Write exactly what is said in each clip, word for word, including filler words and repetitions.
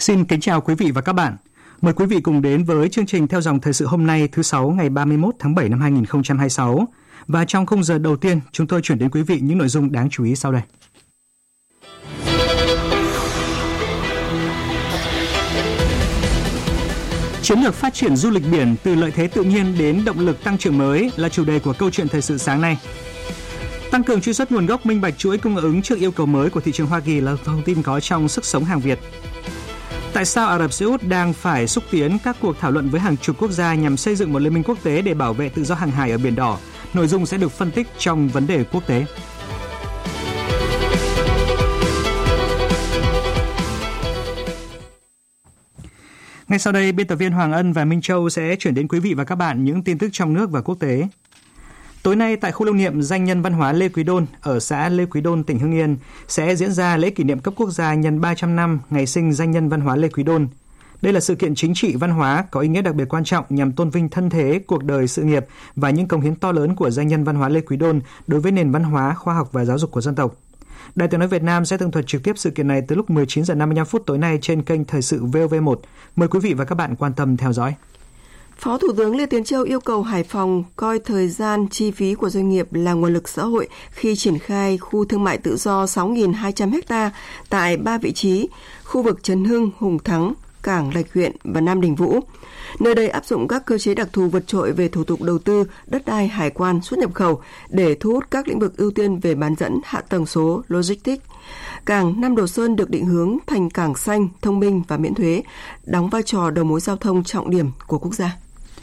Xin kính chào quý vị và các bạn. Mời quý vị cùng đến với chương trình Theo dòng thời sự hôm nay thứ Sáu ngày ba mươi mốt tháng bảy năm hai nghìn không trăm hai mươi sáu. Và trong khung giờ đầu tiên, chúng tôi chuyển đến quý vị những nội dung đáng chú ý sau đây. Chiến lược phát triển du lịch biển từ lợi thế tự nhiên đến động lực tăng trưởng mới là chủ đề của câu chuyện thời sự sáng nay. Tăng cường truy xuất nguồn gốc, minh bạch chuỗi cung ứng trước yêu cầu mới của thị trường Hoa Kỳ là thông tin có trong Sức sống hàng Việt. Tại sao Ả Rập Xê Út đang phải xúc tiến các cuộc thảo luận với hàng chục quốc gia nhằm xây dựng một liên minh quốc tế để bảo vệ tự do hàng hải ở Biển Đỏ? Nội dung sẽ được phân tích trong vấn đề quốc tế. Ngay sau đây, biên tập viên Hoàng Ân và Minh Châu sẽ chuyển đến quý vị và các bạn những tin tức trong nước và quốc tế. Tối nay tại khu lưu niệm danh nhân văn hóa Lê Quý Đôn ở xã Lê Quý Đôn, tỉnh Hưng Yên sẽ diễn ra lễ kỷ niệm cấp quốc gia nhân ba trăm năm ngày sinh danh nhân văn hóa Lê Quý Đôn. Đây là sự kiện chính trị văn hóa có ý nghĩa đặc biệt quan trọng nhằm tôn vinh thân thế, cuộc đời, sự nghiệp và những cống hiến to lớn của danh nhân văn hóa Lê Quý Đôn đối với nền văn hóa, khoa học và giáo dục của dân tộc. Đài Tiếng nói Việt Nam sẽ tường thuật trực tiếp sự kiện này từ lúc mười chín giờ năm mươi lăm phút tối nay trên kênh Thời sự vê o vê một. Mời quý vị và các bạn quan tâm theo dõi. Phó Thủ tướng Lê Tiến Châu yêu cầu Hải Phòng coi thời gian, chi phí của doanh nghiệp là nguồn lực xã hội khi triển khai khu thương mại tự do sáu nghìn hai trăm ha tại ba vị trí, khu vực Trần Hưng, Hùng Thắng, Cảng Lạch Huyện và Nam Đình Vũ. Nơi đây áp dụng các cơ chế đặc thù vượt trội về thủ tục đầu tư, đất đai, hải quan, xuất nhập khẩu để thu hút các lĩnh vực ưu tiên về bán dẫn, hạ tầng số, logistics. Cảng Nam Đồ Sơn được định hướng thành cảng xanh, thông minh và miễn thuế, đóng vai trò đầu mối giao thông trọng điểm của quốc gia.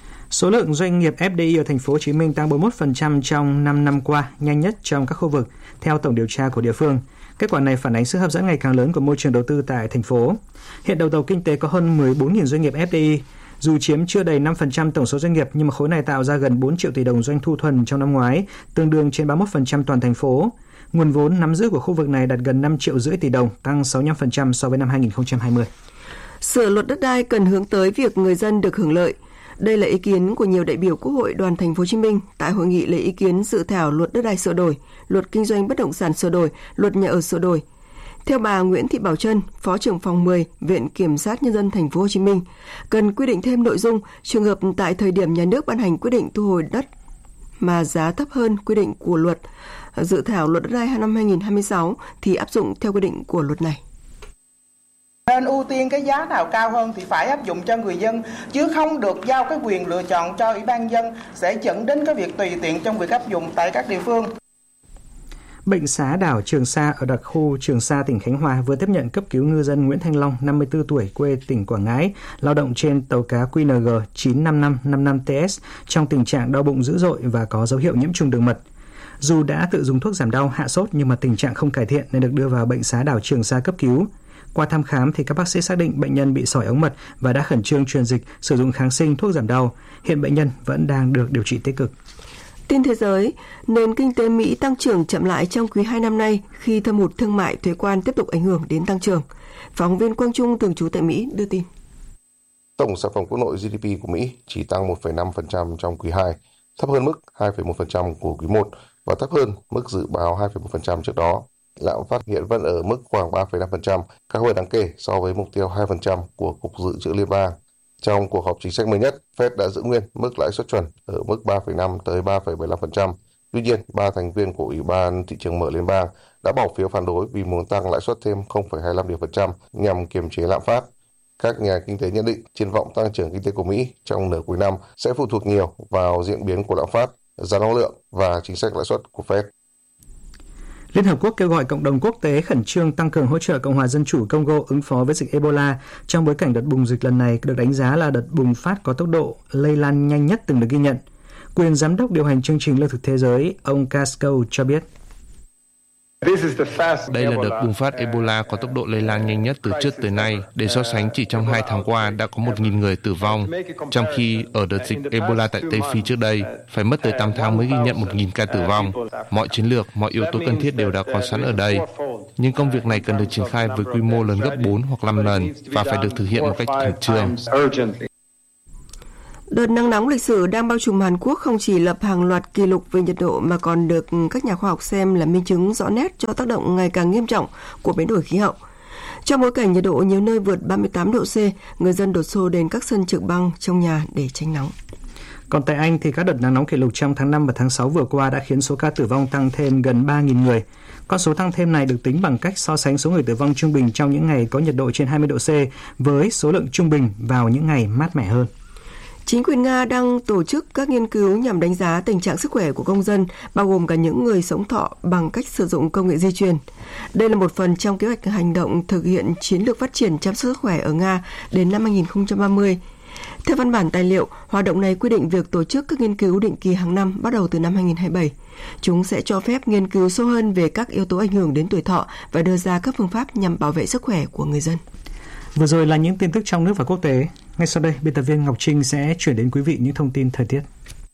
Số lượng doanh nghiệp ép đê i ở thành phố Hồ Chí Minh tăng bốn mươi mốt phần trăm trong năm năm qua, nhanh nhất trong các khu vực theo tổng điều tra của địa phương. Kết quả này phản ánh sức hấp dẫn ngày càng lớn của môi trường đầu tư tại thành phố. Hiện đầu tàu kinh tế có hơn mười bốn nghìn doanh nghiệp ép đê i, dù chiếm chưa đầy năm phần trăm tổng số doanh nghiệp nhưng mà khối này tạo ra gần bốn triệu tỷ đồng doanh thu thuần trong năm ngoái, tương đương trên ba mươi mốt phần trăm toàn thành phố. Nguồn vốn nắm giữ của khu vực này đạt gần năm triệu rưỡi tỷ đồng, tăng sáu mươi lăm phần trăm so với năm hai nghìn không trăm hai mươi. Sửa luật đất đai cần hướng tới việc người dân được hưởng lợi. Đây là ý kiến của nhiều đại biểu Quốc hội đoàn Thành phố Hồ Chí Minh tại hội nghị lấy ý kiến dự thảo luật đất đai sửa đổi, luật kinh doanh bất động sản sửa đổi, luật nhà ở sửa đổi. Theo bà Nguyễn Thị Bảo Trân, Phó trưởng phòng mười, Viện Kiểm sát Nhân dân Thành phố Hồ Chí Minh, cần quy định thêm nội dung trường hợp tại thời điểm nhà nước ban hành quyết định thu hồi đất mà giá thấp hơn quy định của luật dự thảo luật đất đai năm hai nghìn không trăm hai mươi sáu thì áp dụng theo quy định của luật này. Nên ưu tiên cái giá nào cao hơn thì phải áp dụng cho người dân, chứ không được giao cái quyền lựa chọn cho Ủy ban nhân dân, sẽ dẫn đến cái việc tùy tiện trong việc áp dụng tại các địa phương. Bệnh xá đảo Trường Sa ở đặc khu Trường Sa, tỉnh Khánh Hòa vừa tiếp nhận cấp cứu ngư dân Nguyễn Thanh Long, năm mươi tư tuổi, quê tỉnh Quảng Ngãi, lao động trên tàu cá quy en giê chín năm năm năm năm T S trong tình trạng đau bụng dữ dội và có dấu hiệu nhiễm trùng đường mật. Dù đã tự dùng thuốc giảm đau, hạ sốt nhưng mà tình trạng không cải thiện nên được đưa vào bệnh xá đảo Trường Sa cấp cứu. Qua thăm khám thì các bác sĩ xác định bệnh nhân bị sỏi ống mật và đã khẩn trương truyền dịch, sử dụng kháng sinh, thuốc giảm đau. Hiện bệnh nhân vẫn đang được điều trị tích cực. Tin thế giới, nền kinh tế Mỹ tăng trưởng chậm lại trong quý hai năm nay khi thâm hụt thương mại thuế quan tiếp tục ảnh hưởng đến tăng trưởng. Phóng viên Quang Trung thường trú tại Mỹ đưa tin. Tổng sản phẩm quốc nội G D P của Mỹ chỉ tăng một phẩy năm phần trăm trong quý hai, thấp hơn mức hai phẩy một phần trăm của quý một và thấp hơn mức dự báo hai phẩy một phần trăm trước đó. Lạm phát hiện vẫn ở mức khoảng ba phẩy năm phần trăm, cao hơn đáng kể so với mục tiêu hai phần trăm của Cục Dự trữ Liên bang. Trong cuộc họp chính sách mới nhất, Fed đã giữ nguyên mức lãi suất chuẩn ở mức ba phẩy năm tới ba phẩy bảy mươi lăm phần trăm. Tuy nhiên, ba thành viên của Ủy ban Thị trường Mở Liên bang đã bỏ phiếu phản đối vì muốn tăng lãi suất thêm không phẩy hai mươi lăm điểm phần trăm nhằm kiềm chế lạm phát. Các nhà kinh tế nhận định triển vọng tăng trưởng kinh tế của Mỹ trong nửa cuối năm sẽ phụ thuộc nhiều vào diễn biến của lạm phát, giá năng lượng và chính sách lãi suất của Fed. Liên Hợp Quốc kêu gọi cộng đồng quốc tế khẩn trương tăng cường hỗ trợ Cộng hòa Dân chủ Congo ứng phó với dịch Ebola trong bối cảnh đợt bùng dịch lần này được đánh giá là đợt bùng phát có tốc độ lây lan nhanh nhất từng được ghi nhận. Quyền giám đốc điều hành chương trình Lương thực Thế giới, ông Casco cho biết. Đây là đợt bùng phát Ebola có tốc độ lây lan nhanh nhất từ trước tới nay. Để so sánh, chỉ trong hai tháng qua đã có một nghìn người tử vong, trong khi ở đợt dịch Ebola tại Tây Phi trước đây, phải mất tới tám tháng mới ghi nhận một nghìn ca tử vong. Mọi chiến lược, mọi yếu tố cần thiết đều đã có sẵn ở đây. Nhưng công việc này cần được triển khai với quy mô lớn gấp bốn hoặc năm lần và phải được thực hiện một cách khẩn trương. Đợt nắng nóng lịch sử đang bao trùm Hàn Quốc không chỉ lập hàng loạt kỷ lục về nhiệt độ mà còn được các nhà khoa học xem là minh chứng rõ nét cho tác động ngày càng nghiêm trọng của biến đổi khí hậu. Trong bối cảnh nhiệt độ nhiều nơi vượt ba mươi tám độ C, người dân đổ xô đến các sân trượt băng trong nhà để tránh nóng. Còn tại Anh thì các đợt nắng nóng kỷ lục trong tháng năm và tháng sáu vừa qua đã khiến số ca tử vong tăng thêm gần ba nghìn người. Con số tăng thêm này được tính bằng cách so sánh số người tử vong trung bình trong những ngày có nhiệt độ trên hai mươi độ C với số lượng trung bình vào những ngày mát mẻ hơn. Chính quyền Nga đang tổ chức các nghiên cứu nhằm đánh giá tình trạng sức khỏe của công dân, bao gồm cả những người sống thọ bằng cách sử dụng công nghệ di truyền. Đây là một phần trong kế hoạch hành động thực hiện chiến lược phát triển chăm sóc sức khỏe ở Nga đến năm hai không ba mươi. Theo văn bản tài liệu, hoạt động này quy định việc tổ chức các nghiên cứu định kỳ hàng năm bắt đầu từ năm hai không hai bảy. Chúng sẽ cho phép nghiên cứu sâu hơn về các yếu tố ảnh hưởng đến tuổi thọ và đưa ra các phương pháp nhằm bảo vệ sức khỏe của người dân. Vừa rồi là những tin tức trong nước và quốc tế. Ngay sau đây, biên tập viên Ngọc Trinh sẽ chuyển đến quý vị những thông tin thời tiết.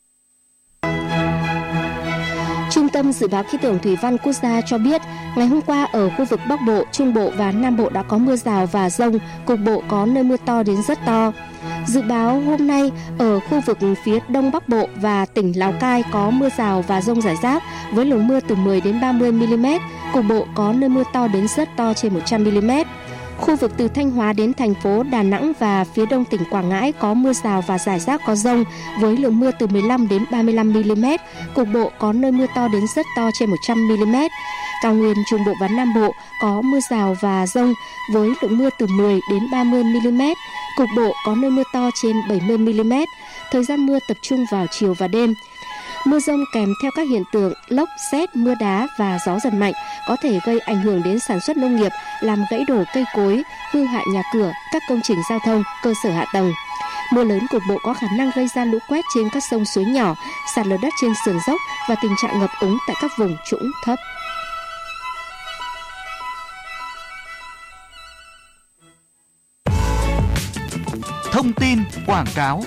Trung tâm Dự báo Khí tượng Thủy văn Quốc gia cho biết, ngày hôm qua ở khu vực Bắc Bộ, Trung Bộ và Nam Bộ đã có mưa rào và dông, cục bộ có nơi mưa to đến rất to. Dự báo hôm nay ở khu vực phía Đông Bắc Bộ và tỉnh Lào Cai có mưa rào và dông rải rác với lượng mưa từ mười đến ba mươi mi-li-mét, cục bộ có nơi mưa to đến rất to trên một trăm mi-li-mét. Khu vực từ Thanh Hóa đến thành phố Đà Nẵng và phía đông tỉnh Quảng Ngãi có mưa rào và rải rác có dông với lượng mưa từ mười lăm đến ba mươi lăm mi-li-mét, cục bộ có nơi mưa to đến rất to trên một trăm mi-li-mét. Cao nguyên Trung Bộ và Nam Bộ có mưa rào và dông với lượng mưa từ mười đến ba mươi mi-li-mét, cục bộ có nơi mưa to trên bảy mươi mi-li-mét. Thời gian mưa tập trung vào chiều và đêm. Mưa dông kèm theo các hiện tượng lốc, sét, mưa đá và gió giật mạnh có thể gây ảnh hưởng đến sản xuất nông nghiệp, làm gãy đổ cây cối, hư hại nhà cửa, các công trình giao thông, cơ sở hạ tầng. Mưa lớn cục bộ có khả năng gây ra lũ quét trên các sông suối nhỏ, sạt lở đất trên sườn dốc và tình trạng ngập úng tại các vùng trũng thấp. Thông tin quảng cáo.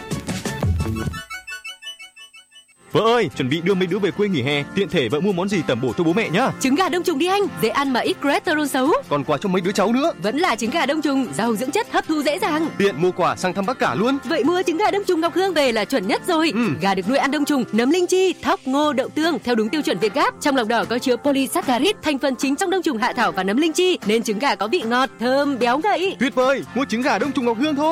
Vợ ơi, chuẩn bị đưa mấy đứa về quê nghỉ hè, tiện thể vợ mua món gì tẩm bổ cho bố mẹ nhá. Trứng gà đông trùng đi anh, dễ ăn mà ít cholesterol xấu. Còn quà cho mấy đứa cháu nữa. Vẫn là trứng gà đông trùng, giàu dưỡng chất, hấp thu dễ dàng. Tiện mua quà sang thăm bác cả luôn. Vậy mua trứng gà đông trùng Ngọc Hương về là chuẩn nhất rồi. Ừ. Gà được nuôi ăn đông trùng, nấm linh chi, thóc, ngô, đậu tương theo đúng tiêu chuẩn Việt Gáp. Trong lòng đỏ có chứa polysaccharide, thành phần chính trong đông trùng hạ thảo và nấm linh chi, nên trứng gà có vị ngọt, thơm, béo ngậy. Tuyệt vời, mua trứng gà đông trùng Ngọc Hương thôi.